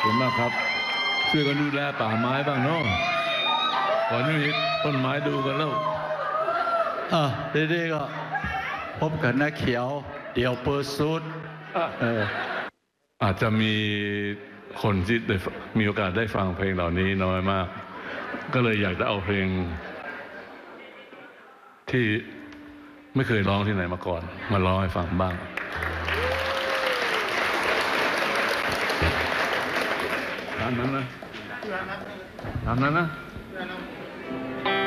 คุณมากครับช่วยกันดูแลป่าไม้บ้างเนาะก่อนนี้ต้นไม้ดูกันแล้วดีๆก็พบกันนะเขียวเดี๋ยวเปิดสุดอาจจะมีคนที่ได้มีโอกาสได้ฟังเพลงเหล่านี้น้อยมากก็เลยอยากจะเอาเพลงที่ไม่เคยร้องที่ไหนมาก่อนมาร้องให้ฟังบ้างตามนั้นนะ